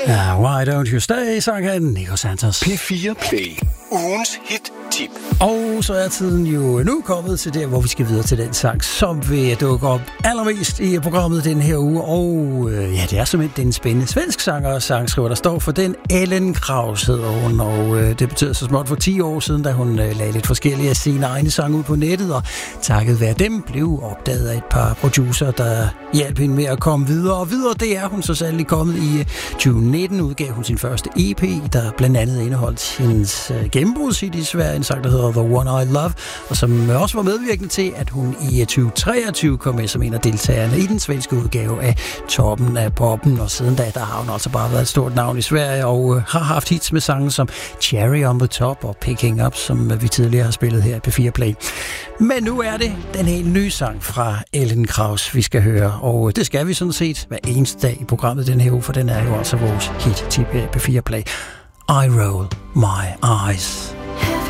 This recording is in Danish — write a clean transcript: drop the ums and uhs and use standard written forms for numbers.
Ja, Why Don't You Stay, sang han Nico Santos. P4 Play. Ugens hit-tip. Og så er tiden jo nu kommet til der, hvor vi skal videre til den sang, som vil dukke op allermest i programmet den her uge. Og ja, det er simpelthen den spændende svensk sanger og sangskriver, der står for den. Ellen Kraus hedder hun, og det betyder så småt for 10 år siden, da hun lagde lidt forskellige af sine egne sange ud på nettet, og takket være dem blev opdaget af et par producer, der hjalp hende med at komme videre. Og videre, det er hun så sandelig kommet i 2019, udgav hun sin første EP, der blandt andet indeholdt hendes gennembrudshit i Sverige, en sang, der hedder The One I Love, og som også var medvirkende til, at hun i 2023 kom med som en af deltagerne i den svenske udgave af Toppen af Poppen, og siden da, der har hun altså bare været et stort navn i Sverige, og har haft hits med sange som Cherry on the Top og Picking Up, som vi tidligere har spillet her på P4 Play. Men nu er det den helt nye sang fra Ellen Kraus, vi skal høre, og det skal vi sådan set hver eneste dag i programmet den her uge, for den er jo altså vores hit til P4 Play. I Roll My Eyes.